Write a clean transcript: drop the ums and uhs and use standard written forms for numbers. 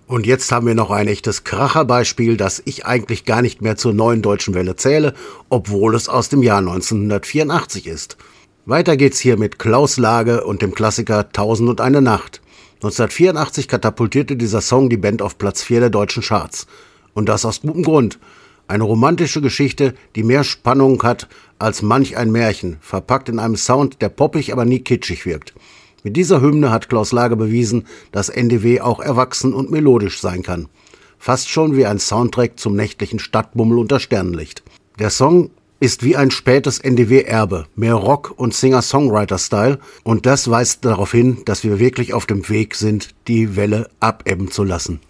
Und jetzt haben wir noch ein echtes Kracherbeispiel, das ich eigentlich gar nicht mehr zur neuen deutschen Welle zähle, obwohl es aus dem Jahr 1984 ist. Weiter geht's hier mit Klaus Lage und dem Klassiker Tausend und eine Nacht. 1984 katapultierte dieser Song die Band auf Platz 4 der deutschen Charts. Und das aus gutem Grund. Eine romantische Geschichte, die mehr Spannung hat als manch ein Märchen, verpackt in einem Sound, der poppig, aber nie kitschig wirkt. Mit dieser Hymne hat Klaus Lage bewiesen, dass NDW auch erwachsen und melodisch sein kann. Fast schon wie ein Soundtrack zum nächtlichen Stadtbummel unter Sternenlicht. Der Song ist wie ein spätes NDW-Erbe, mehr Rock- und Singer-Songwriter-Style, und das weist darauf hin, dass wir wirklich auf dem Weg sind, die Welle abebben zu lassen.